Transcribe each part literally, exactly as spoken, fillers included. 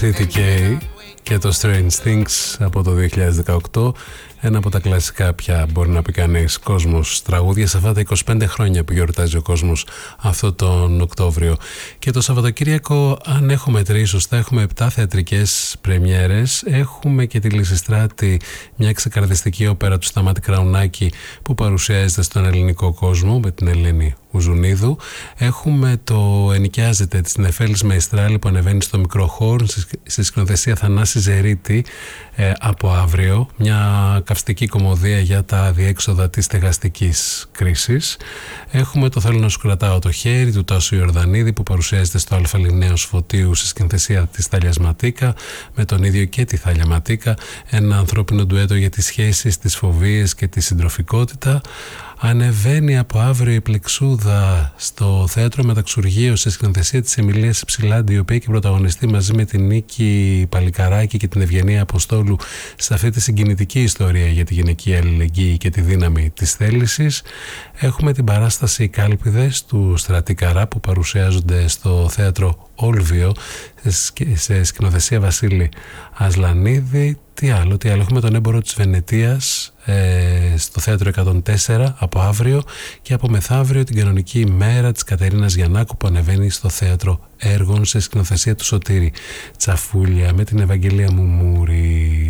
σι τι κέι και το Strange Things από το δύο χιλιάδες δεκαοκτώ. Ένα από τα κλασικά πια μπορεί να πει κανείς κόσμος τραγούδια σε αυτά τα είκοσι πέντε χρόνια που γιορτάζει ο κόσμος αυτό τον Οκτώβριο. Και το Σαββατοκύριακο, αν έχω μετρήσει σωστά, έχουμε επτά θεατρικές πρεμιέρες. Έχουμε και τη Λυσιστράτη, μια ξεκαρδιστική όπερα του Σταμάτη Κραουνάκη που παρουσιάζεται στον ελληνικό κόσμο με την Ελένη Ουζουνίδου. Έχουμε το Ενοικιάζεται της Νεφέλης Μεϊστράλη που ανεβαίνει στο Μικρό Χόρν στη σκηνοθεσία Θανάση Ζερίτη ε, από αύριο. Μια καυστική κωμωδία για τα διέξοδα της στεγαστικής κρίσης. Έχουμε το Θέλω να σου κρατάω το χέρι του Τάσου Ιορδανίδη που παρουσιάζεται στο Αλφα Λινέως Φωτίου στη σκηνοθεσία της Θάλιας Ματίκα με τον ίδιο και τη Θάλια Ματίκα. Ένα ανθρώπινο ντουέτο για τις σχέσεις, τις φοβίες και τη συντροφικότητα. Ανεβαίνει από αύριο η Πλεξούδα στο Θέατρο Μεταξουργείου σε σκηνοθεσία της Εμιλίας Υψηλάντη, η οποία και πρωταγωνιστεί μαζί με την Νίκη Παλικαράκη και την Ευγενία Αποστόλου σε αυτή τη συγκινητική ιστορία για τη γυναική αλληλεγγύη και τη δύναμη της θέλησης. Έχουμε την παράσταση Κάλπιδες του Στρατή Καρά που παρουσιάζονται στο Θέατρο Όλβιο σε σκηνοθεσία Βασίλη Ασλανίδη. Τι άλλο, τι άλλο. Έχουμε τον Έμπορο της Βενετίας ε, στο Θέατρο εκατόν τέσσερα από αύριο και από μεθαύριο την κανονική ημέρα της Κατερίνας Γιαννάκου που ανεβαίνει στο Θέατρο Έργων σε σκηνοθεσία του Σωτήρη Τσαφούλια με την Ευαγγελία Μουμούρη.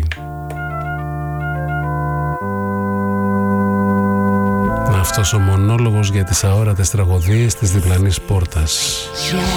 Αυτός ο μονόλογος για τις αόρατες τραγωδίες της διπλανής πόρτας.